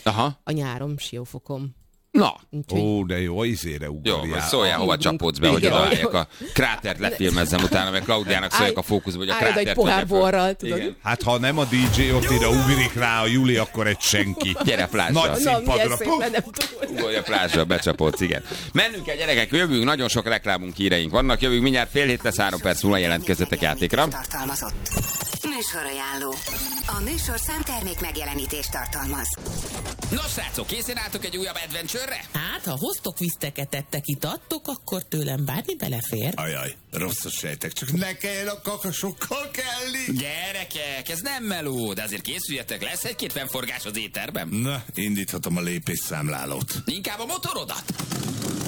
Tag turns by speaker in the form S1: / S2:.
S1: a nyárom Siófokon.
S2: Na.
S3: Ó, de jó, izére ugorjál.
S2: Jó, most szóljál, hova csapódsz be, hogy odaálljak a krátert lefilmezzem utána, meg Klaudiának szóljak a fókuszba, hogy a krátert...
S1: Állj, egy pohár borral, tudod. Igen.
S3: Hát ha nem a DJ ott ide ugrik rá a Juli, akkor egy senki.
S2: Gyere plázsra.
S3: Nagy színpadra.
S2: Ugorj a plázsra, becsapódsz, igen. Mennünk el, gyerekek, jövünk, nagyon sok reklámunk, híreink vannak, jövünk mindjárt 6:30 lesz, 3 perc múlva jelentkezzetek játékra.
S4: Műsorajánló. A műsor számtermék megjelenítést tartalmaz.
S5: Nos, srácok, készen álltok egy újabb adventure-re?
S6: Hát, ha hoztok viszteket, ettek, itattok, akkor tőlem bármi belefér.
S7: Ajaj, rossz a sejtek, csak ne kelljen a kakasokkal kelni.
S5: Gyerekek, ez nem meló, de azért készüljetek, lesz egy-két fennforgás az éterben.
S7: Na, indíthatom a lépésszámlálót.
S5: Inkább a motorodat.